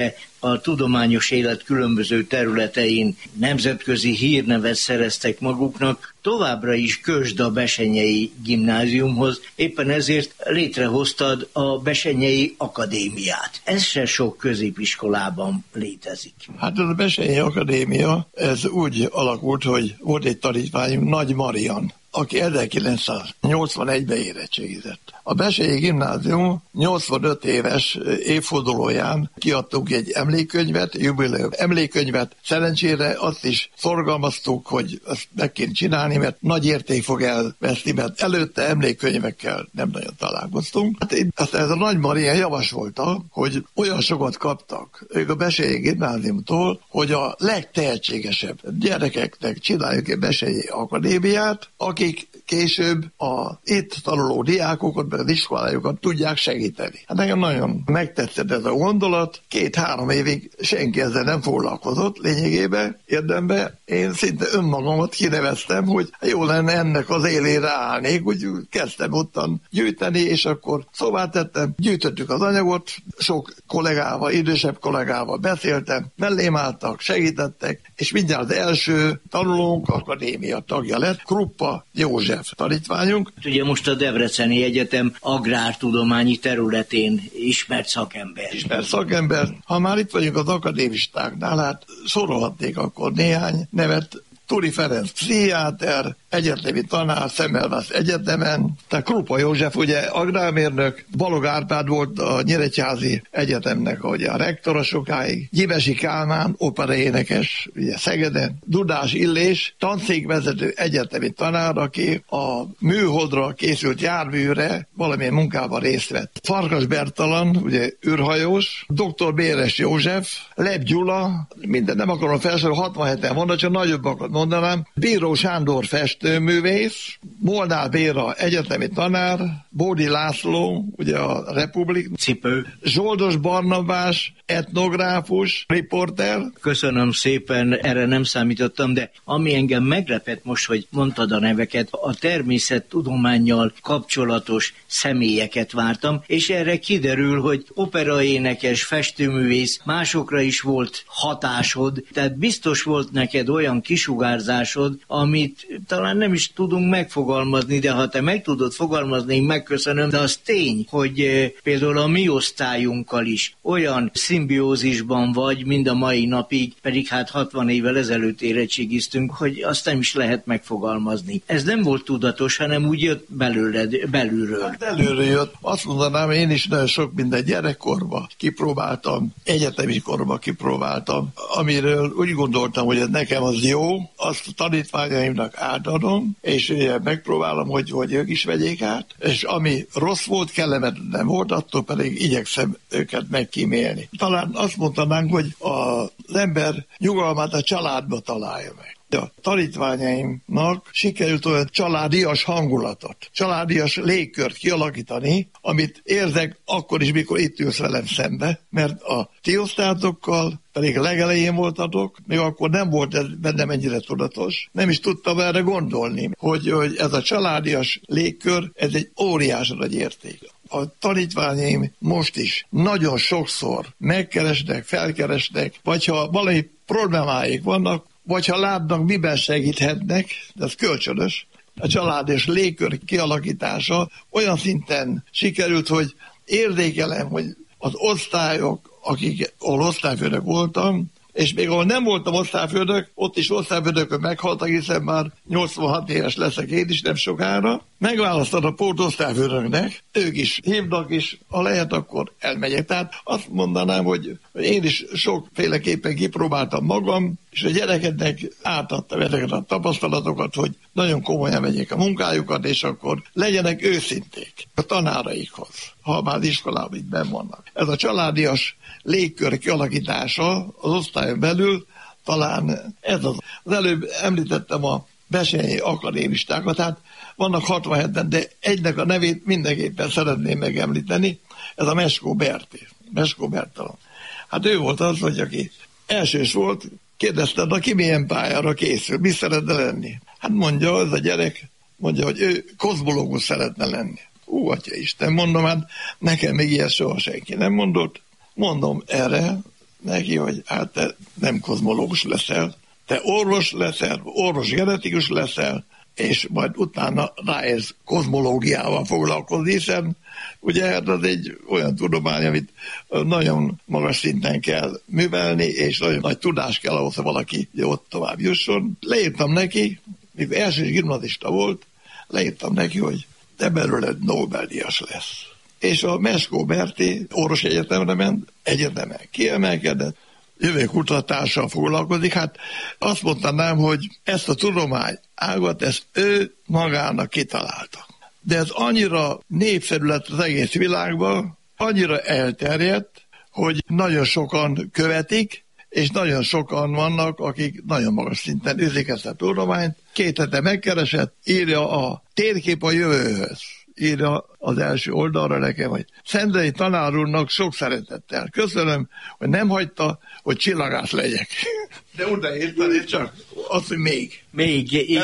a tudományos élet különböző területein nemzetközi hírnevet szereztek maguknak, továbbra is kösd a Bessenyei Gimnáziumhoz, éppen ezért létrehoztad a Bessenyei Akadémiát. Ez se sok középiskolában létezik. Hát ez a Bessenyei Akadémia, ez úgy alakult, hogy volt egy tanítványunk, Nagy Marian, aki 1981-ben érettségizett. A Bessenyei Gimnázium 85 éves évfordulóján kiadtunk egy emlékkönyvet, jubileum emlékkönyvet. Szerencsére azt is szorgalmaztuk, hogy ezt meg kéne csinálni, mert nagy érték fog elveszni, mert előtte emlékkönyvekkel nem nagyon találkoztunk. Hát ez a Nagy Maria javasolta, hogy olyan sokat kaptak ők a Bessenyei Gimnáziumtól, hogy a legtehetségesebb gyerekeknek csináljuk egy Bessenyei Akadémiát, akik később a itt tanuló diákokat, meg az iskolájukat tudják segíteni. Hát nekem nagyon megtetszett ez a gondolat. 2-3 évig senki ezzel nem foglalkozott lényegében, érdemben. Én szinte önmagamat kineveztem, hogy jó lenne ennek az élére állnék, úgy kezdtem ottan gyűjteni, és akkor szóvá tettem, gyűjtöttük az anyagot, sok kollégával, idősebb kollégával beszéltem, mellém álltak, segítettek, és mindjárt az első tanulónk akadémia tagja lett, Kruppa József tanítványunk. Ugye most a Debreceni Egyetem agrártudományi területén ismert szakember. Ha már itt vagyunk az akadémistáknál, hát sorolhatnék akkor néhány nevet. Turi Ferenc pszichiáter, egyetemi tanár Szemmelweis Egyetemen, tehát Kruppa József ugye agrármérnök, Balog Árpád volt a Nyíregyházi Egyetemnek ugye a rektora sokáig, Gyimesi Kálmán operaénekes, ugye Szegeden, Dudás Illés, tanszékvezető egyetemi tanár, aki a műholdra készült járműre valamilyen munkában részt vett. Farkas Bertalan, ugye űrhajós, dr. Béres József, Leb Gyula, minden nem akarom felsorolni, 67-en vannak, csak nagyobbakat mondanám, Bíró Sándor festőművész, Molnár Béra egyetemi tanár, Bódi László, ugye a Republik, Cipő, Zsoldos Barnabás, etnográfus, riporter. Köszönöm szépen, erre nem számítottam, de ami engem meglepett most, hogy mondtad a neveket, a természettudománnyal kapcsolatos személyeket vártam, és erre kiderül, hogy operaénekes, festőművész, másokra is volt hatásod, tehát biztos volt neked olyan kisugárzásod, amit talán nem is tudunk megfogalmazni, de ha te meg tudod fogalmazni, én megköszönöm, de az tény, hogy például a mi osztályunkkal is olyan szimbiózisban vagy, mind a mai napig, pedig hát 60 évvel ezelőtt érettségiztünk, hogy azt nem is lehet megfogalmazni. Ez nem volt tudatos, hanem úgy jött belülről. Hát előről jött. Azt mondanám, én is nagyon sok minden gyerekkorban kipróbáltam, egyetemi korban kipróbáltam, amiről úgy gondoltam, hogy ez nekem az jó, azt a tanítványaimnak átadom, és megpróbálom, hogy ők is vegyék át, és ami rossz volt, kellemetlen volt, attól pedig igyekszem őket megkímélni. Talán azt mondanánk, hogy az ember nyugalmát a családba találja meg. A tanítványaimnak sikerült olyan családias hangulatot, családias légkört kialakítani, amit érzek akkor is, mikor itt ülsz velem szembe, mert a ti osztályatokkal pedig legelején voltatok, még akkor nem volt ez bennem ennyire tudatos, nem is tudtam erre gondolni, hogy ez a családias légkör, ez egy óriási nagy érték. A tanítványaim most is nagyon sokszor megkeresnek, felkeresnek, vagy ha valami problémáik vannak, vagy ha látnak, miben segíthetnek, de ez kölcsönös, a család és légkör kialakítása olyan szinten sikerült, hogy érzékelem, hogy az osztályok, ahol osztályfőnök voltam, és még ahol nem voltam osztályfőnök, ott is osztályfőnökön meghaltak, hiszen már 86 éves leszek én is nem sokára. Megválasztanak pótosztályfőnöknek, ők is hívnak, és ha lehet, akkor elmegyek. Tehát azt mondanám, hogy én is sokféleképpen kipróbáltam magam, és a gyerekeknek átadtam ezeket a tapasztalatokat, hogy nagyon komolyan vegyék a munkájukat, és akkor legyenek őszinték a tanáraikhoz, ha már iskolában itt benn vannak. Ez a családias légkör kialakítása az osztályon belül, talán ez az. Az előbb említettem a Bessenyei akadémistákat, hát vannak 67-en, de egynek a nevét mindenképpen szeretném megemlíteni, ez a Meskó Bertalan. Hát ő volt az, hogy aki elsős volt, kérdezted, ki milyen pályára készül, mi szeretne lenni? Hát mondja, ez a gyerek, mondja, hogy ő kozmológus szeretne lenni. Atya Isten, mondom, hát nekem még ilyet soha senki nem mondott. Mondom erre, neki, hogy hát te nem kozmológus leszel, te orvos leszel, orvos genetikus leszel, és majd utána ráérsz kozmológiával foglalkozni, hiszen ugye hát az egy olyan tudomány, amit nagyon magas szinten kell művelni, és nagyon nagy tudás kell ahhoz, hogy valaki ott tovább jusson. Leírtam neki, mikor első gimnazista volt, leírtam neki, hogy te belőled Nobel-díjas lesz. És a Meskó Berti orvos egyetemre ment, egyetemen kiemelkedett, jövőkutatással foglalkozik. Hát azt mondanám, hogy ezt a tudomány ágat, ezt ő magának kitalálta. De ez annyira népszerű lett az egész világban, annyira elterjedt, hogy nagyon sokan követik, és nagyon sokan vannak, akik nagyon magas szinten űzik ezt a tudományt. 2 hete megkeresett, írja a térkép a jövőhöz. Írja az első oldalra nekem, hogy Szendrei tanár úrnak sok szeretettel. Köszönöm, hogy nem hagyta, hogy csillagász legyek. De oda érteni csak azt, hogy még. Még, igen.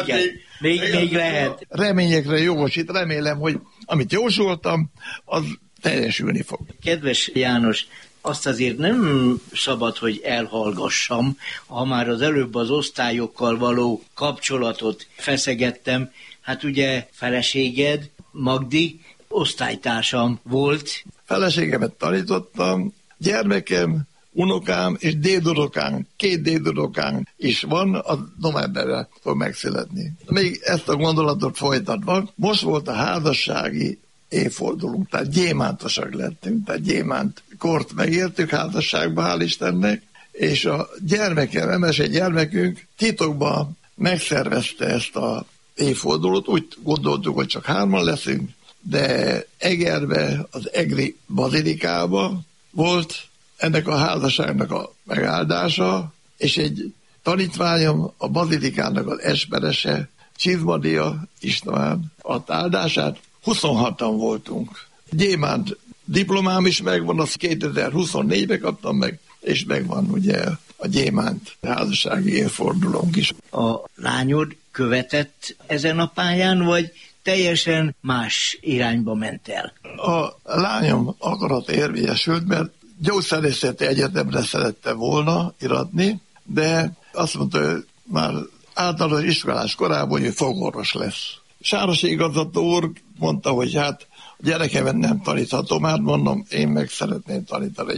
Még lehet. Reményekre jogosít, remélem, hogy amit jósoltam, az teljesülni fog. Kedves János, azt azért nem szabad, hogy elhallgassam, ha már az előbb az osztályokkal való kapcsolatot feszegettem. Hát ugye feleséged, Magdi, osztálytársam volt. Feleségemet tanítottam, gyermekem, unokám és dédunokám, 2 dédunokám is van, a novemberre fog megszületni. Még ezt a gondolatot folytatva, most volt a házassági évfordulunk, tehát gyémántosak lettünk, tehát gyémánt kort megértük házasságba, hál' Istennek, és a gyermekem, emese gyermekünk titokban megszervezte ezt a évfordulót, úgy gondoltuk, hogy csak 3-an leszünk, de Egerbe, az egri bazilikába volt ennek a házasságnak a megáldása, és egy tanítványom, a bazilikának az esperese, Csizmadia István adta áldását, 26-an voltunk. Gyémánt diplomám is megvan, azt 2024-ben kaptam meg, és megvan ugye a gyémánt házassági évfordulónk is. A lányod követett ezen a pályán, vagy teljesen más irányba ment el? A lányom akarat érvényesült, mert gyógyszerészeti egyetemre szerette volna iratni, de azt mondta, hogy már általános iskolás korában, hogy fogorvos lesz. Sárosi igazgató úr mondta, hogy hát a gyerekemet nem taníthatom, hát mondom, én meg szeretném tanítani a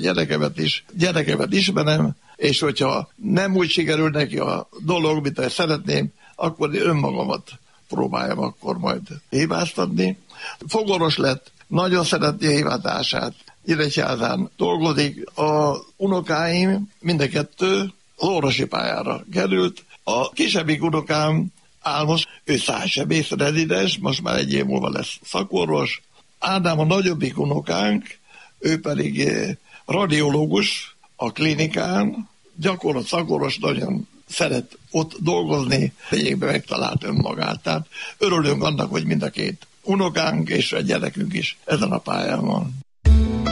gyerekemet ismerem, és hogyha nem úgy sikerül neki a dolog, mint szeretném, akkor önmagamat próbáljam akkor majd hibáztatni. Fogorvos lett, nagyon szereti a hivatását, Nyíregyházán dolgozik. A unokáim mind a 2 az orvosi pályára került. A kisebbik unokám Álmos, ő szájsebész rezidens, most már 1 év múlva lesz szakorvos. Ádám a nagyobbik unokánk, ő pedig radiológus a klinikán, gyakorlat szakorvos, nagyon szeret ott dolgozni, lényegben megtalált önmagát. Tehát örülünk annak, hogy mind a 2 unokánk és a gyerekünk is ezen a pályán van.